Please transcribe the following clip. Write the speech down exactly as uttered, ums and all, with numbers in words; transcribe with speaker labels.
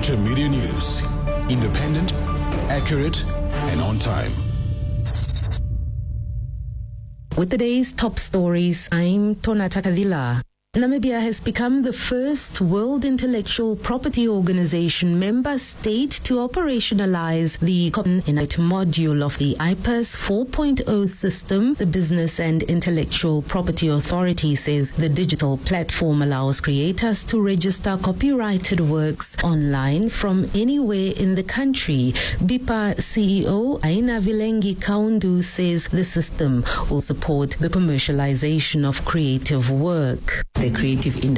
Speaker 1: Media News. Independent, accurate, and on time.
Speaker 2: With today's top stories, I'm Tonata Kavila. Namibia has become the first World Intellectual Property Organization member state to operationalize the Copyright module of the I P A S four point oh system. The Business and Intellectual Property Authority says the digital platform allows creators to register copyrighted works online from anywhere in the country. B I P A C E O Aina Vilengi Kaundu says the system will support the commercialization of creative work. The creative industry